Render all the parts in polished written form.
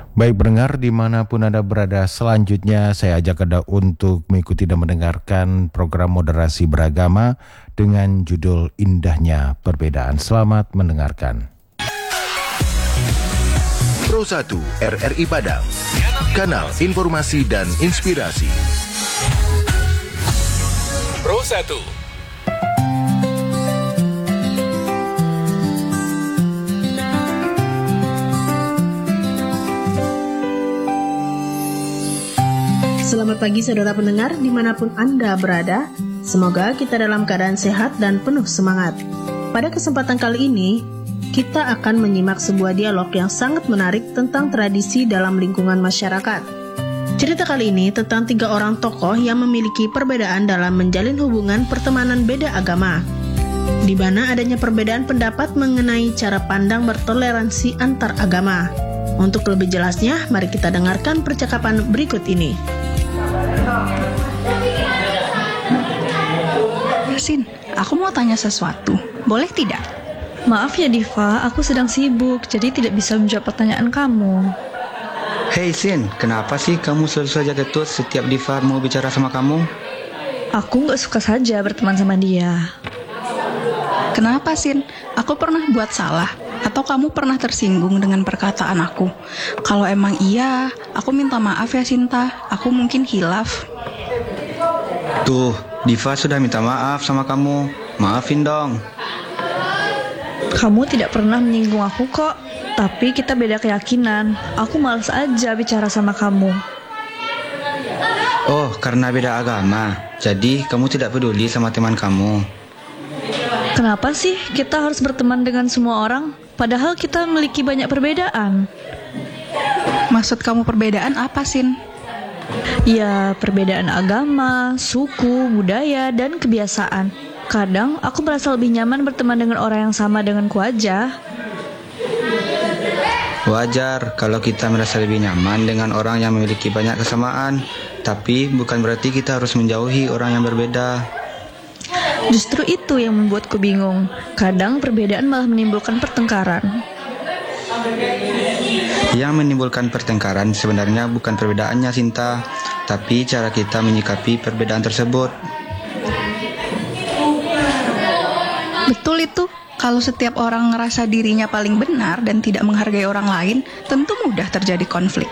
Baik pendengar, dimanapun Anda berada, selanjutnya saya ajak Anda untuk mengikuti dan mendengarkan program moderasi beragama dengan judul Indahnya Perbedaan. Selamat mendengarkan. Pro 1 RRI Padang, kanal informasi dan inspirasi. Pro 1. Selamat pagi saudara pendengar dimanapun Anda berada. Semoga kita dalam keadaan sehat dan penuh semangat. Pada kesempatan kali ini, kita akan menyimak sebuah dialog yang sangat menarik tentang tradisi dalam lingkungan masyarakat. Cerita kali ini tentang 3 orang tokoh yang memiliki perbedaan dalam menjalin hubungan pertemanan beda agama, di mana adanya perbedaan pendapat mengenai cara pandang bertoleransi antar agama. Untuk lebih jelasnya, mari kita dengarkan percakapan berikut ini. Sin, aku mau tanya sesuatu. Boleh tidak? Maaf ya Diva, aku sedang sibuk, jadi tidak bisa menjawab pertanyaan kamu. Hei Sin, kenapa sih kamu selalu saja ketut setiap Diva mau bicara sama kamu? Aku gak suka saja berteman sama dia. Kenapa Sin? Aku pernah buat salah? Atau kamu pernah tersinggung dengan perkataan aku? Kalau emang iya, aku minta maaf ya Sinta. Aku mungkin hilaf. Tuh, Diva sudah minta maaf sama kamu. Maafin dong. Kamu tidak pernah menyinggung aku kok. Tapi kita beda keyakinan. Aku malas aja bicara sama kamu. Oh, karena beda agama. Jadi kamu tidak peduli sama teman kamu. Kenapa sih kita harus berteman dengan semua orang? Padahal kita memiliki banyak perbedaan. Maksud kamu perbedaan apa, Sin? Ya, perbedaan agama, suku, budaya, dan kebiasaan. Kadang aku merasa lebih nyaman berteman dengan orang yang sama denganku aja. Wajar kalau kita merasa lebih nyaman dengan orang yang memiliki banyak kesamaan. Tapi bukan berarti kita harus menjauhi orang yang berbeda. Justru itu yang membuatku bingung. Kadang perbedaan malah menimbulkan pertengkaran. Yang menimbulkan pertengkaran sebenarnya bukan perbedaannya, Sinta, tapi cara kita menyikapi perbedaan tersebut. Betul itu. Kalau setiap orang ngerasa dirinya paling benar dan tidak menghargai orang lain, tentu mudah terjadi konflik.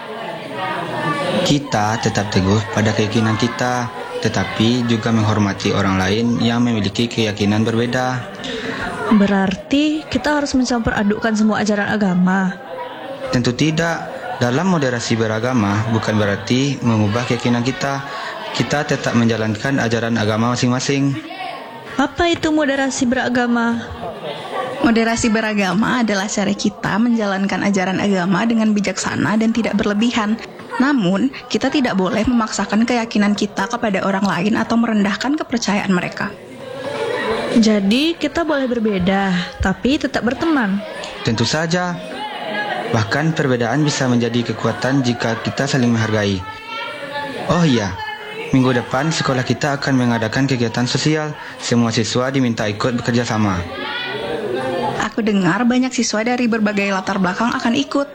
Kita tetap teguh pada keyakinan kita, tetapi juga menghormati orang lain yang memiliki keyakinan berbeda. Berarti kita harus mencampur adukkan semua ajaran agama? Tentu tidak. Dalam moderasi beragama bukan berarti mengubah keyakinan kita. Kita tetap menjalankan ajaran agama masing-masing. Apa itu moderasi beragama? Moderasi beragama adalah cara kita menjalankan ajaran agama dengan bijaksana dan tidak berlebihan. Namun, kita tidak boleh memaksakan keyakinan kita kepada orang lain atau merendahkan kepercayaan mereka. Jadi, kita boleh berbeda, tapi tetap berteman. Tentu saja. Bahkan perbedaan bisa menjadi kekuatan jika kita saling menghargai. Oh iya, minggu depan sekolah kita akan mengadakan kegiatan sosial. Semua siswa diminta ikut bekerja sama. Aku dengar banyak siswa dari berbagai latar belakang akan ikut.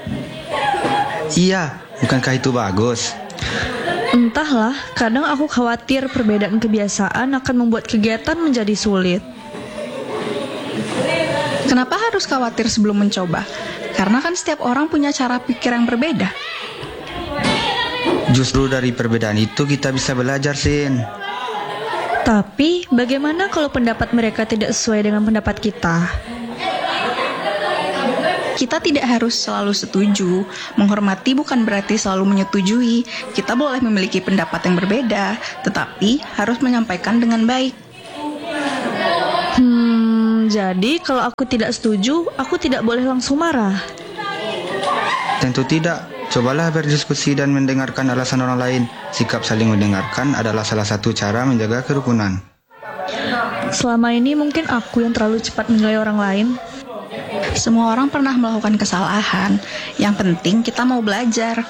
Iya, bukankah itu bagus? Entahlah, kadang aku khawatir perbedaan kebiasaan akan membuat kegiatan menjadi sulit. Kenapa harus khawatir sebelum mencoba? Karena kan setiap orang punya cara pikir yang berbeda. Justru dari perbedaan itu kita bisa belajar, Sin. Tapi, bagaimana kalau pendapat mereka tidak sesuai dengan pendapat kita? Kita tidak harus selalu setuju. Menghormati bukan berarti selalu menyetujui. Kita boleh memiliki pendapat yang berbeda, tetapi harus menyampaikan dengan baik. Jadi kalau aku tidak setuju, aku tidak boleh langsung marah. Tentu tidak. Cobalah berdiskusi dan mendengarkan alasan orang lain. Sikap saling mendengarkan adalah salah satu cara menjaga kerukunan. Selama ini mungkin aku yang terlalu cepat menilai orang lain. Semua orang pernah melakukan kesalahan. Yang penting kita mau belajar.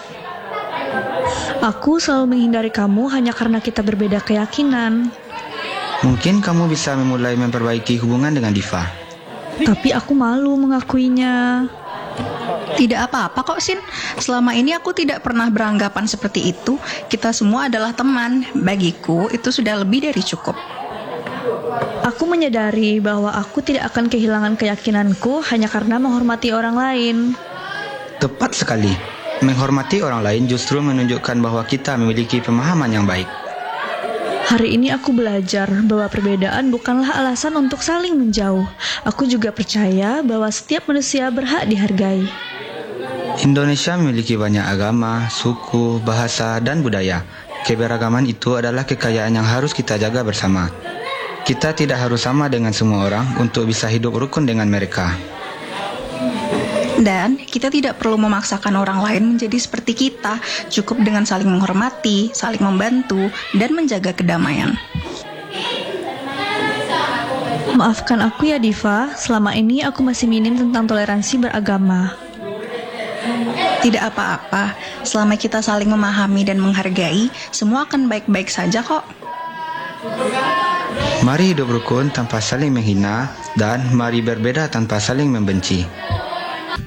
Aku selalu menghindari kamu hanya karena kita berbeda keyakinan. Mungkin kamu bisa memulai memperbaiki hubungan dengan Diva. Tapi aku malu mengakuinya. Tidak apa-apa kok, Sin. Selama ini aku tidak pernah beranggapan seperti itu. Kita semua adalah teman. Bagiku, itu sudah lebih dari cukup. Aku menyadari bahwa aku tidak akan kehilangan keyakinanku hanya karena menghormati orang lain. Tepat sekali. Menghormati orang lain justru menunjukkan bahwa kita memiliki pemahaman yang baik. Hari ini aku belajar bahwa perbedaan bukanlah alasan untuk saling menjauh. Aku juga percaya bahwa setiap manusia berhak dihargai. Indonesia memiliki banyak agama, suku, bahasa, dan budaya. Keberagaman itu adalah kekayaan yang harus kita jaga bersama. Kita tidak harus sama dengan semua orang untuk bisa hidup rukun dengan mereka. Dan kita tidak perlu memaksakan orang lain menjadi seperti kita. Cukup dengan saling menghormati, saling membantu, dan menjaga kedamaian. Maafkan aku ya Diva, selama ini aku masih minim tentang toleransi beragama. Tidak apa-apa, selama kita saling memahami dan menghargai, semua akan baik-baik saja kok. Mari hidup rukun tanpa saling menghina, dan mari berbeda tanpa saling membenci.